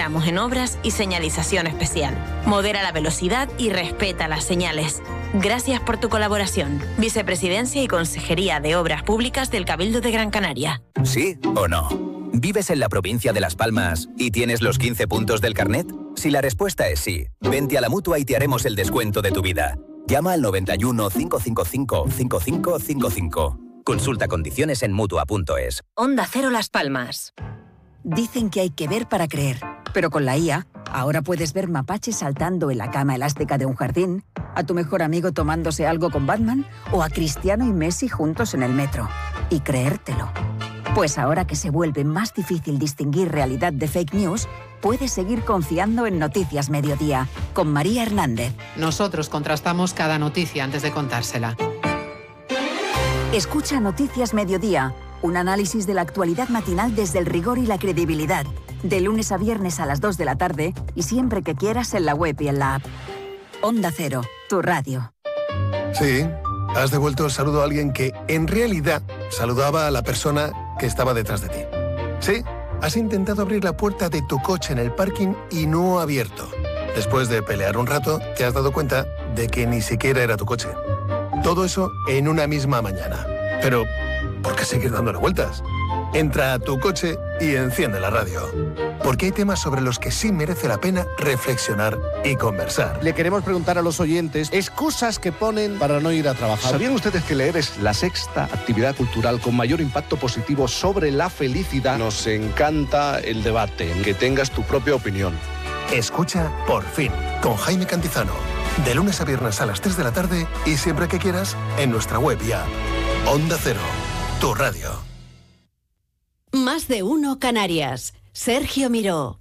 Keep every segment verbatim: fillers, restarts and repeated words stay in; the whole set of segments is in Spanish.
esperamos en obras y señalización especial. Modera la velocidad y respeta las señales. Gracias por tu colaboración. Vicepresidencia y Consejería de Obras Públicas del Cabildo de Gran Canaria. ¿Sí o no? ¿Vives en la provincia de Las Palmas y tienes los quince puntos del carnet? Si la respuesta es sí, vente a la Mutua y te haremos el descuento de tu vida. Llama al noventa y uno, cinco cinco cinco, cinco cinco cinco cinco. Consulta condiciones en Mutua punto es. Onda Cero Las Palmas. Dicen que hay que ver para creer, pero con la I A, ahora puedes ver mapaches saltando en la cama elástica de un jardín, a tu mejor amigo tomándose algo con Batman o a Cristiano y Messi juntos en el metro. Y creértelo. Pues ahora que se vuelve más difícil distinguir realidad de fake news, puedes seguir confiando en Noticias Mediodía, con María Hernández. Nosotros contrastamos cada noticia antes de contársela. Escucha Noticias Mediodía, un análisis de la actualidad matinal desde el rigor y la credibilidad. De lunes a viernes a las dos de la tarde y siempre que quieras en la web y en la app. Onda Cero, tu radio. Sí, has devuelto el saludo a alguien que, en realidad, saludaba a la persona que estaba detrás de ti. Sí, has intentado abrir la puerta de tu coche en el parking y no ha abierto. Después de pelear un rato, te has dado cuenta de que ni siquiera era tu coche. Todo eso en una misma mañana. Pero, ¿por qué seguir dándole vueltas? Entra a tu coche y enciende la radio. Porque hay temas sobre los que sí merece la pena reflexionar y conversar. Le queremos preguntar a los oyentes excusas que ponen para no ir a trabajar. ¿Sabían ustedes que leer es la sexta actividad cultural con mayor impacto positivo sobre la felicidad? Nos encanta el debate, que tengas tu propia opinión. Escucha Por Fin, con Jaime Cantizano. De lunes a viernes a las tres de la tarde y siempre que quieras en nuestra web y app. Onda Cero, tu radio. Más de uno Canarias. Sergio Miró.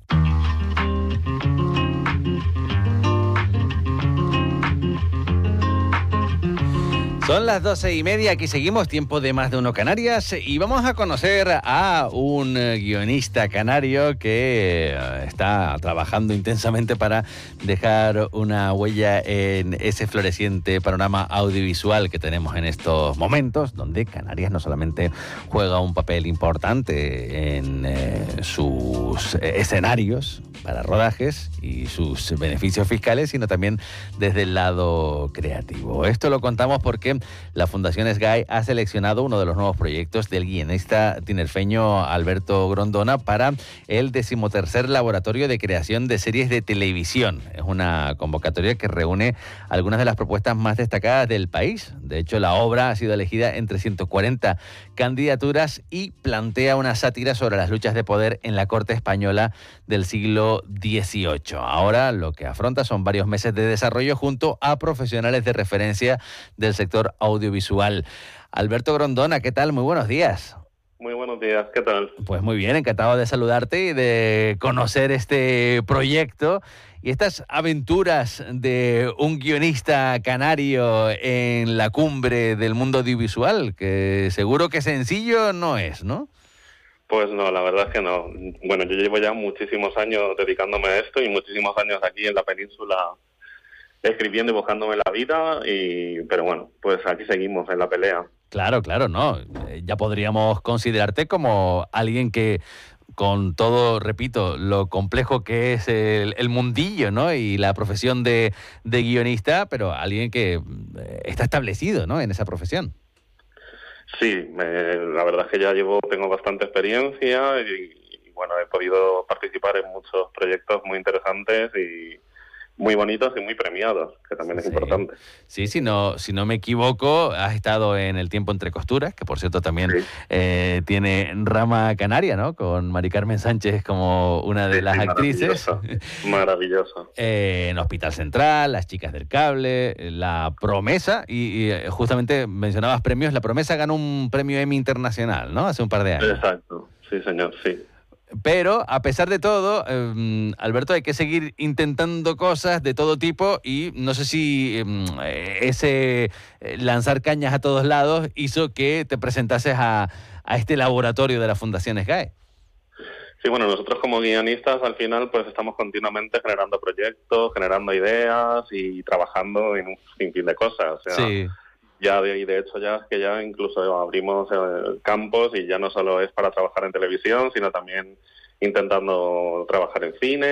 Son las doce y media, aquí seguimos, tiempo de Más de Uno Canarias, y vamos a conocer a un guionista canario que está trabajando intensamente para dejar una huella en ese floreciente panorama audiovisual que tenemos en estos momentos, donde Canarias no solamente juega un papel importante en eh, sus escenarios para rodajes y sus beneficios fiscales, sino también desde el lado creativo. Esto lo contamos porque la Fundación Sky ha seleccionado uno de los nuevos proyectos del guionista tinerfeño Alberto Grondona para el decimotercer Laboratorio de Creación de Series de Televisión. Es una convocatoria que reúne algunas de las propuestas más destacadas del país. De hecho, la obra ha sido elegida entre ciento cuarenta candidaturas y plantea una sátira sobre las luchas de poder en la corte española del siglo dieciocho. Ahora lo que afronta son varios meses de desarrollo junto a profesionales de referencia del sector audiovisual. Alberto Grondona, ¿qué tal? Muy buenos días. Muy buenos días, ¿qué tal? Pues muy bien, encantado de saludarte y de conocer este proyecto y estas aventuras de un guionista canario en la cumbre del mundo audiovisual, que seguro que sencillo no es, ¿no? Pues no, la verdad es que no. Bueno, yo llevo ya muchísimos años dedicándome a esto y muchísimos años aquí en la península escribiendo y buscándome la vida, y pero bueno, pues aquí seguimos en la pelea. Claro, claro, no. Ya podríamos considerarte como alguien que, con todo, repito, lo complejo que es el, el mundillo, ¿no? Y la profesión de, de guionista, pero alguien que está establecido, ¿no? En esa profesión. Sí, me, la verdad es que ya llevo, tengo bastante experiencia y, y bueno, he podido participar en muchos proyectos muy interesantes y muy bonitos y muy premiados, que también es sí. importante. Sí, si no, si no me equivoco, has estado en El tiempo entre costuras, que por cierto también sí. eh, tiene rama canaria, ¿no? Con Mari Carmen Sánchez como una de sí, las sí, actrices. Maravilloso. Maravilloso. eh, en Hospital Central, Las chicas del cable, La promesa, y, y justamente mencionabas premios. La promesa ganó un premio Emmy internacional, ¿no? Hace un par de años. Exacto, sí señor, sí. Pero, a pesar de todo, eh, Alberto, hay que seguir intentando cosas de todo tipo y no sé si eh, ese lanzar cañas a todos lados hizo que te presentases a, a este laboratorio de la Fundación Sky. Sí, bueno, nosotros como guionistas al final pues estamos continuamente generando proyectos, generando ideas y trabajando en un sinfín de cosas. O sea, sí. Ya de, de hecho ya es que ya incluso abrimos eh, campos y ya no solo es para trabajar en televisión, sino también intentando trabajar en cine